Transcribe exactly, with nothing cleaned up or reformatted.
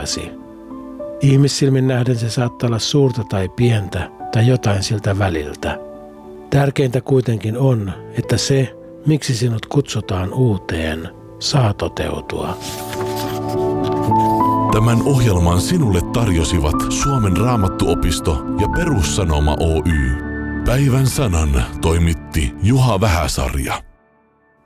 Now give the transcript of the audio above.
tehtäväsi. Ihmissilmin nähden se saattaa olla suurta tai pientä tai jotain siltä väliltä. Tärkeintä kuitenkin on, että se, miksi sinut kutsutaan uuteen, saa toteutua. Tämän ohjelman sinulle tarjosivat Suomen Raamattuopisto ja Perussanoma Oy. Päivän sanan toimitti Juha Vähäsarja.